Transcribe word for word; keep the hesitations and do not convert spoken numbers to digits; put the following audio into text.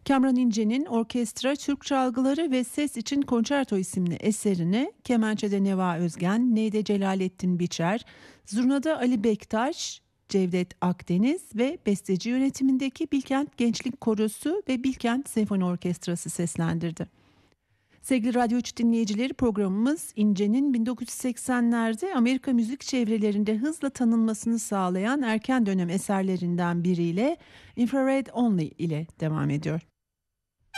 Kamran İnce'nin Orkestra, Türk Çalgıları ve Ses için Konçerto isimli eserini kemençede Neva Özgen, neyde Celalettin Biçer, zurnada Ali Bektaş, Cevdet Akdeniz ve besteci yönetimindeki Bilkent Gençlik Korosu ve Bilkent Senfoni Orkestrası seslendirdi. Sevgili Radyo üç dinleyicileri, programımız İnce'nin bin dokuz yüz seksenlerde Amerika müzik çevrelerinde hızla tanınmasını sağlayan erken dönem eserlerinden biriyle Infrared Only ile devam ediyor.